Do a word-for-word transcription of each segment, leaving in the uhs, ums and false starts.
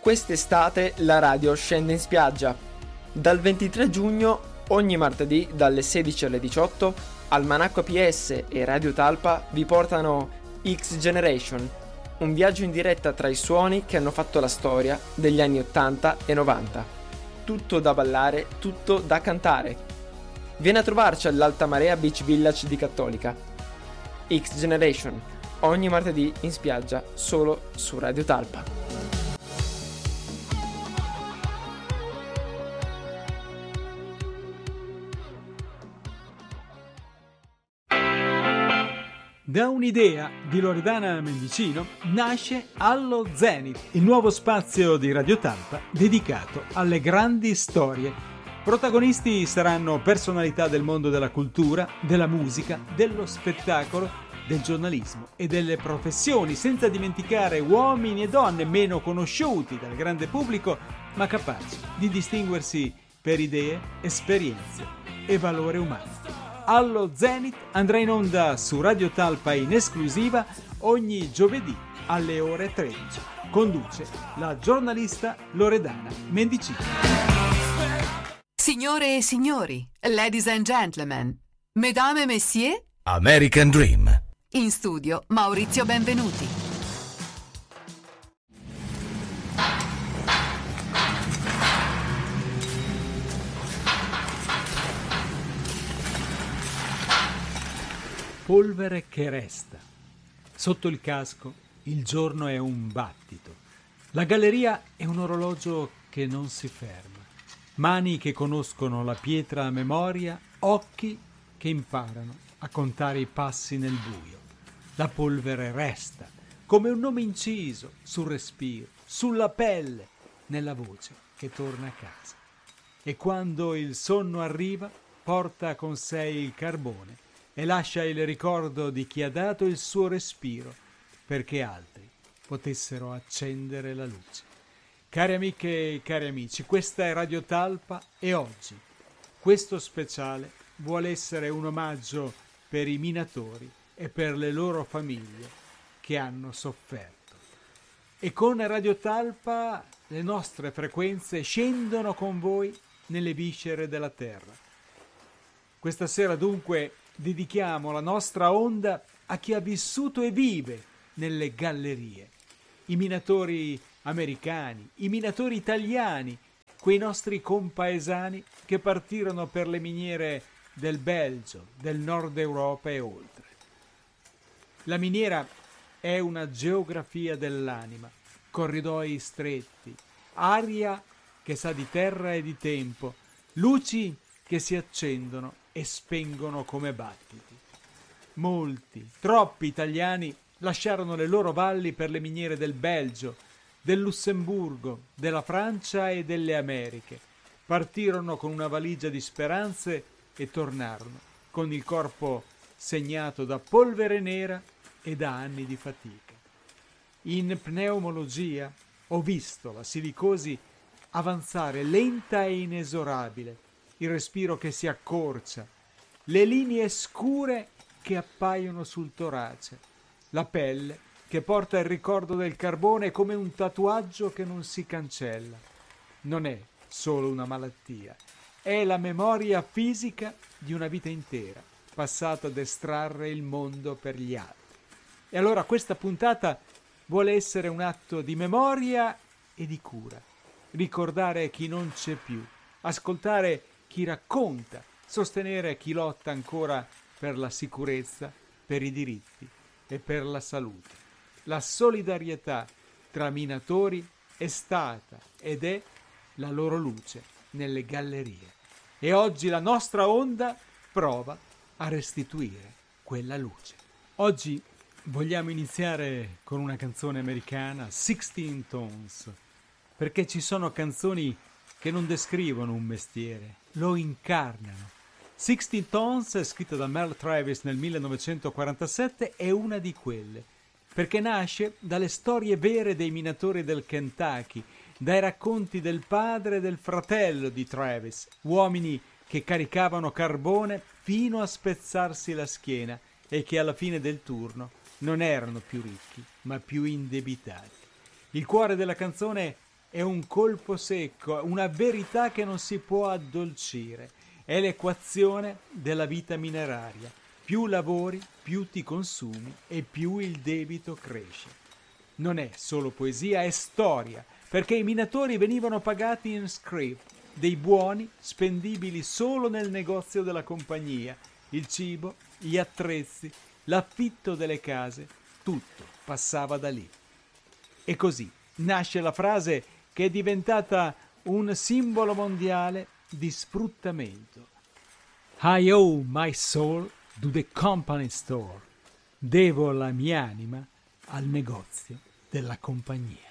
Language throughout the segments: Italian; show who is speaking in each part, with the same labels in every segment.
Speaker 1: Quest'estate la radio scende in spiaggia. Dal ventitré giugno, ogni martedì dalle sedici alle diciotto, Almanacco A P S e Radio Talpa vi portano X Generation, un viaggio in diretta tra i suoni che hanno fatto la storia degli anni ottanta e novanta. Tutto da ballare, tutto da cantare. Vieni a trovarci all'Alta Marea Beach Village di Cattolica. X Generation, ogni martedì in spiaggia, solo su Radio Talpa.
Speaker 2: Da un'idea di Loredana Mendicino nasce Allo Zenith, il nuovo spazio di Radio Talpa dedicato alle grandi storie. Protagonisti saranno personalità del mondo della cultura, della musica, dello spettacolo, del giornalismo e delle professioni, senza dimenticare uomini e donne meno conosciuti dal grande pubblico, ma capaci di distinguersi per idee, esperienze e valore umano. Allo Zenith andrà in onda su Radio Talpa in esclusiva ogni giovedì alle ore tredici. Conduce la giornalista Loredana Mendicino.
Speaker 3: Signore e signori, ladies and gentlemen, mesdames et messieurs,
Speaker 4: American Dream.
Speaker 3: In studio Maurizio Benvenuti.
Speaker 2: Polvere che resta. Sotto il casco il giorno è un battito. La galleria è un orologio che non si ferma. Mani che conoscono la pietra a memoria, occhi che imparano a contare i passi nel buio. La polvere resta, come un nome inciso sul respiro, sulla pelle, nella voce che torna a casa. E quando il sonno arriva, porta con sé il carbone e lascia il ricordo di chi ha dato il suo respiro perché altri potessero accendere la luce. Cari amiche e cari amici, questa è Radio Talpa e oggi questo speciale vuole essere un omaggio per i minatori e per le loro famiglie che hanno sofferto. E con Radio Talpa le nostre frequenze scendono con voi nelle viscere della terra. Questa sera dunque dedichiamo la nostra onda a chi ha vissuto e vive nelle gallerie. I minatori americani, i minatori italiani, quei nostri compaesani che partirono per le miniere del Belgio, del Nord Europa e oltre. La miniera è una geografia dell'anima, corridoi stretti, aria che sa di terra e di tempo, luci che si accendono e spengono come battiti. Molti, troppi italiani lasciarono le loro valli per le miniere del Belgio, del Lussemburgo, della Francia e delle Americhe. Partirono con una valigia di speranze e tornarono con il corpo segnato da polvere nera e da anni di fatica. In pneumologia ho visto la silicosi avanzare lenta e inesorabile, il respiro che si accorcia, le linee scure che appaiono sul torace, la pelle che porta il ricordo del carbone come un tatuaggio che non si cancella. Non è solo una malattia, è la memoria fisica di una vita intera, passata ad estrarre il mondo per gli altri. E allora questa puntata vuole essere un atto di memoria e di cura, ricordare chi non c'è più, ascoltare chi racconta, sostenere chi lotta ancora per la sicurezza, per i diritti e per la salute. La solidarietà tra minatori è stata ed è la loro luce nelle gallerie. E oggi la nostra onda prova a restituire quella luce. Oggi vogliamo iniziare con una canzone americana, sixteen Tones, perché ci sono canzoni che non descrivono un mestiere, lo incarnano. sixteen Tones, scritta da Merle Travis nel millenovecentoquarantasette, è una di quelle, perché nasce dalle storie vere dei minatori del Kentucky, dai racconti del padre e del fratello di Travis, uomini che caricavano carbone fino a spezzarsi la schiena e che alla fine del turno non erano più ricchi, ma più indebitati. Il cuore della canzone è un colpo secco, una verità che non si può addolcire. È l'equazione della vita mineraria. Più lavori, più ti consumi e più il debito cresce. Non è solo poesia, è storia, perché i minatori venivano pagati in scrip, dei buoni spendibili solo nel negozio della compagnia. Il cibo, gli attrezzi, l'affitto delle case, tutto passava da lì. E così nasce la frase che è diventata un simbolo mondiale di sfruttamento. I owe my soul to the company store. Devo la mia anima al negozio della compagnia.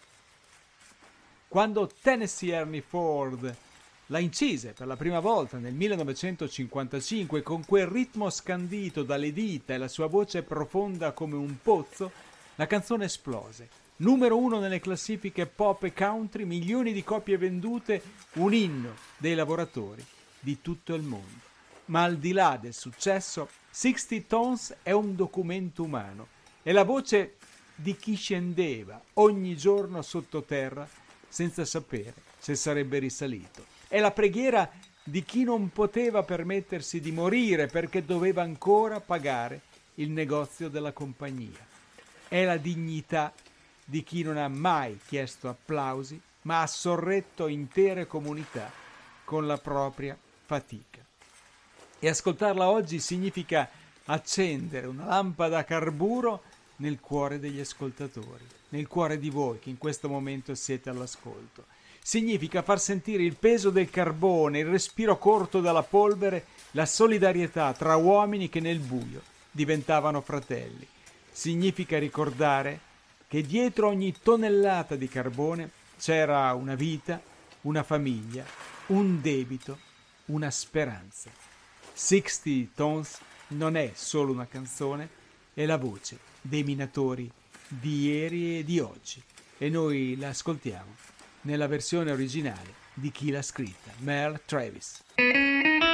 Speaker 2: Quando Tennessee Ernie Ford la incise per la prima volta nel millenovecentocinquantacinque con quel ritmo scandito dalle dita e la sua voce profonda come un pozzo, la canzone esplose. Numero uno nelle classifiche pop e country, milioni di copie vendute, un inno dei lavoratori di tutto il mondo. Ma al di là del successo, sessanta Tones è un documento umano. È la voce di chi scendeva ogni giorno sottoterra senza sapere se sarebbe risalito. È la preghiera di chi non poteva permettersi di morire perché doveva ancora pagare il negozio della compagnia. È la dignità di chi non ha mai chiesto applausi, ma ha sorretto intere comunità con la propria fatica. E ascoltarla oggi significa accendere una lampada a carburo nel cuore degli ascoltatori, nel cuore di voi che in questo momento siete all'ascolto. Significa far sentire il peso del carbone, il respiro corto dalla polvere, la solidarietà tra uomini che nel buio diventavano fratelli. Significa ricordare che dietro ogni tonnellata di carbone c'era una vita, una famiglia, un debito, una speranza. sessanta Tones non è solo una canzone, è la voce dei minatori di ieri e di oggi. E noi la ascoltiamo nella versione originale di chi l'ha scritta, Merle Travis.